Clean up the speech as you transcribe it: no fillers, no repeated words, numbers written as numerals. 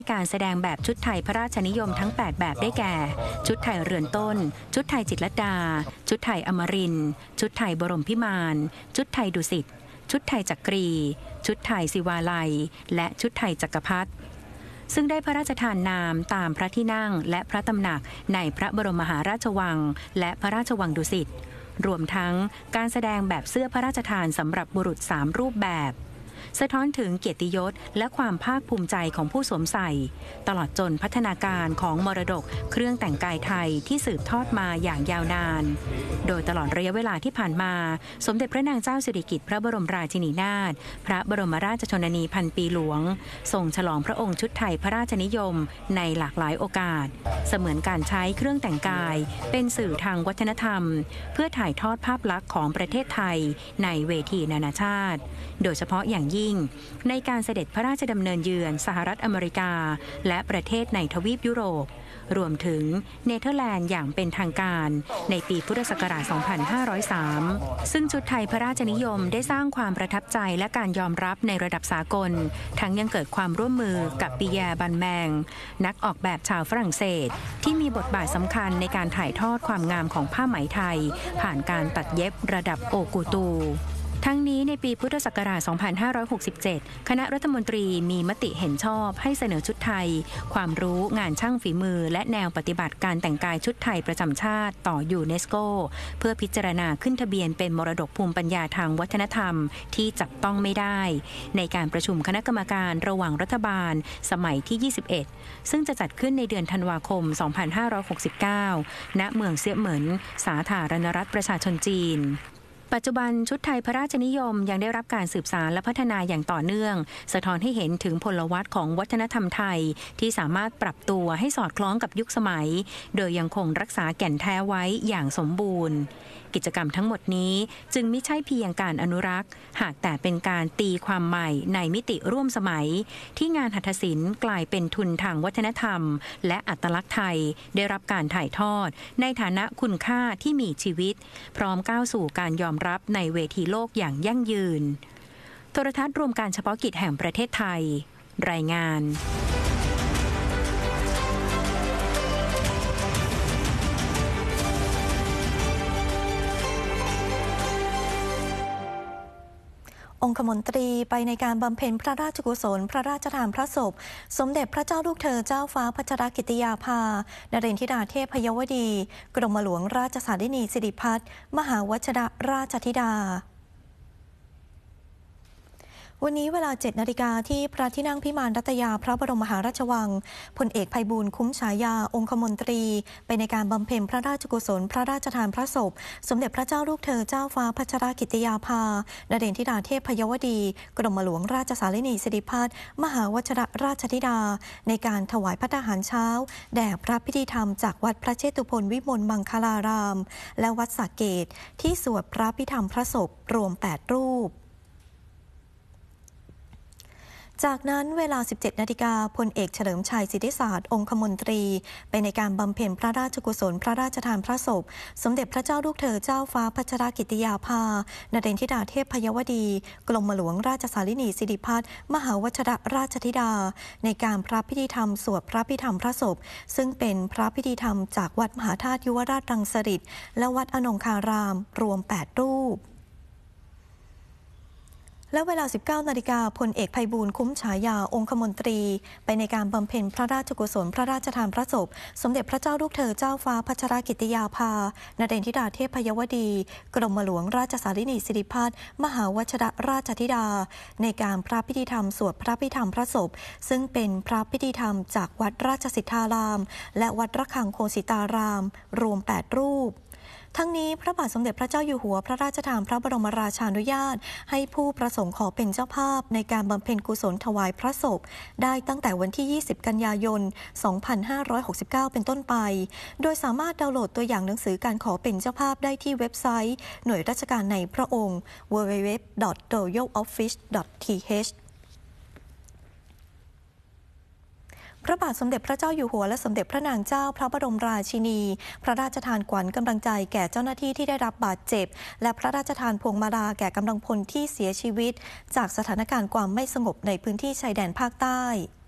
การแสดงแบบชุดไทยพระราชนิยมทั้ง 8 แบบได้แก่ ชุดไทยเรือนต้น ชุดไทยจิตรลดา ชุดไทยอมรินทร์ชุดไทยบรมพิมานชุดไทยดุสิตชุดไทยจักรี ชุดไทยศิวาลัย และชุดไทยจักรพรรดิซึ่งได้พระราชทานนามตามพระที่นั่งและพระตำหนักในพระบรมมหาราชวังและพระราชวังดุสิตรวมทั้งการแสดงแบบเสื้อพระราชทานสำหรับบุรุษ3รูปแบบสะท้อนถึงเกียรติยศและความภาคภูมิใจของผู้สวมใส่ตลอดจนพัฒนาการของมรดกเครื่องแต่งกายไทยที่สืบทอดมาอย่างยาวนานโดยตลอดระยะเวลาที่ผ่านมาสมเด็จพระนางเจ้าสิริกิติ์พระบรมราชินีนาถพระบรมราชชนนีพันปีหลวงทรงฉลองพระองค์ชุดไทยพระราชนิยมในหลากหลายโอกาสเสมือนการใช้เครื่องแต่งกายเป็นสื่อทางวัฒนธรรมเพื่อถ่ายทอดภาพลักษณ์ของประเทศไทยในเวทีนานาชาติโดยเฉพาะอย่างยิ่งในการเสด็จพระราชดำเนินเยือนสหรัฐอเมริกาและประเทศในทวีปยุโรปรวมถึงเนเธอร์แลนด์อย่างเป็นทางการในปีพุทธศักราช 2503 ซึ่งชุดไทยพระราชนิยมได้สร้างความประทับใจและการยอมรับในระดับสากลทั้งยังเกิดความร่วมมือกับปิแยร์ บันแมงนักออกแบบชาวฝรั่งเศสที่มีบทบาทสำคัญในการถ่ายทอดความงามของผ้าไหมไทยผ่านการตัดเย็บระดับโอกูตูทั้งนี้ในปีพุทธศักราช 2567 คณะรัฐมนตรีมีมติเห็นชอบให้เสนอชุดไทยความรู้งานช่างฝีมือและแนวปฏิบัติการแต่งกายชุดไทยประจำชาติต่อยูเนสโกเพื่อพิจารณาขึ้นทะเบียนเป็นมรดกภูมิปัญญาทางวัฒนธรรมที่จับต้องไม่ได้ในการประชุมคณะกรรมการระหว่างรัฐบาลสมัยที่ 21 ซึ่งจะจัดขึ้นในเดือนธันวาคม 2569 ณ เมืองเซี่ยเหมินสาธารณรัฐประชาชนจีนปัจจุบันชุดไทยพระราชนิยมยังได้รับการสืบสานและพัฒนาอย่างต่อเนื่องสะท้อนให้เห็นถึงพลวัตของวัฒนธรรมไทยที่สามารถปรับตัวให้สอดคล้องกับยุคสมัยโดยยังคงรักษาแก่นแท้ไว้อย่างสมบูรณ์กิจกรรมทั้งหมดนี้จึงไม่ใช่เพียงการอนุรักษ์หากแต่เป็นการตีความใหม่ในมิติร่วมสมัยที่งานหัตถศิลป์กลายเป็นทุนทางวัฒนธรรมและอัตลักษณ์ไทยได้รับการถ่ายทอดในฐานะคุณค่าที่มีชีวิตพร้อมก้าวสู่การยอมรับในเวทีโลกอย่างยั่งยืนโทรทัศน์รวมการเฉพาะกิจแห่งประเทศไทยรายงานองคมนตรีไปในการบำเพ็ญพระราชกุศลพระราชทานพระศพสมเด็จพระเจ้าลูกเธอเจ้าฟ้าพัชรกิติยาภานเรนธิดาเทพยวดีกรมหลวงราชสารินีสิริพัฒน์มหาวชิรราชธิดาวันนี้เวลา 7 นาฬิกาที่พระที่นั่งพิมานรัตยาพระบรมมหาราชวังพลเอกไพบูลย์คุ้มฉายาองคมนตรีไปในการบำเพ็ญพระราชกุศลพระราชทานพระศพสมเด็จพระเจ้าลูกเธอเจ้าฟ้าพัชรกิติยาภานเรนธิดาเทพยวดีกรมหลวงราชสารินีสิริพัฒน์มหาวชิรราชธิดาในการถวายภัตตาหารเช้าแด่พระพิธีธรรมจากวัดพระเชตุพนวิมลมังคลารามและวัดสระเกตที่สวดพระพิธรรมพระศพรวม 8 รูปจากนั้นเวลา 17 นาฬิกาพลเอกเฉลิมชัยสิทธิศาสตร์องคมนตรีไปในการบำเพ็ญพระราชกุศลพระราชทานพระศพสมเด็จพระเจ้าลูกเธอเจ้าฟ้าพัชรกิติยาภานเรนธิดาเทพยวดีกรมหลวงราชสารินีสิริพัฒน์มหาวชิรราชธิดาในการพระพิธีธรรมสวดพระพิธรรมพระศพซึ่งเป็นพระพิธีธรรมจากวัดมหาธาตุยุวราชรังสฤษฎ์และวัดอนงคารามรวม 8 รูปและเวลา 19 นาฬิกาพลเอกไพบูลย์คุ้มฉายาองคมนตรีไปในการบำเพ็ญพระราชกุศลพระราชทานพระศพสมเด็จพระเจ้าลูกเธอเจ้าฟ้าพัชรกิติยาภานเรนธิดาเทพยวดีกรมหลวงราชสารินีสิริพัฒน์มหาวชิรราชธิดาในการพระพิธีธรรมสวดพระพิธรรมพระศพซึ่งเป็นพระพิธีธรรมจากวัดราชสิทธารามและวัดระฆังโคสิตารามรวม 8 รูปทั้งนี้พระบาทสมเด็จพระเจ้าอยู่หัวพระราชทานพระบรมราชานุญาตให้ผู้ประสงค์ขอเป็นเจ้าภาพในการบำเพ็ญกุศลถวายพระศพได้ตั้งแต่วันที่ 20 กันยายน 2569 เป็นต้นไปโดยสามารถดาวน์โหลดตัวอย่างหนังสือการขอเป็นเจ้าภาพได้ที่เว็บไซต์หน่วยราชการในพระองค์ www.royaloffice.th พระบาทสมเด็จพระเจ้าอยู่หัวและสมเด็จพระนางเจ้าพระบรมราชินีพระราชทานขวัญกำลังใจแก่เจ้าหน้าที่ที่ได้รับบาดเจ็บและพระราชทานพวงมาลาแก่กำลังพลที่เสียชีวิตจากสถานการณ์ความไม่สงบในพื้นที่ชายแดนภาคใต้